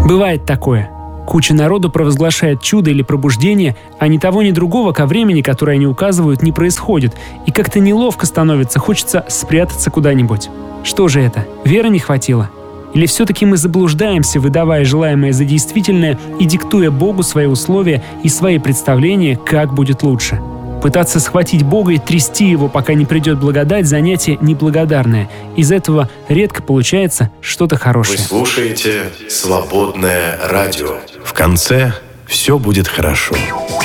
Бывает такое. Куча народу провозглашает чудо или пробуждение, а ни того, ни другого ко времени, которое они указывают, не происходит. И как-то неловко становится, хочется спрятаться куда-нибудь. Что же это? Веры не хватило? Или все-таки мы заблуждаемся, выдавая желаемое за действительное и диктуя Богу свои условия и свои представления, как будет лучше? Пытаться схватить Бога и трясти Его, пока не придет благодать, занятие неблагодарное. Из этого редко получается что-то хорошее. Вы слушаете «Свободное радио». В конце все будет хорошо.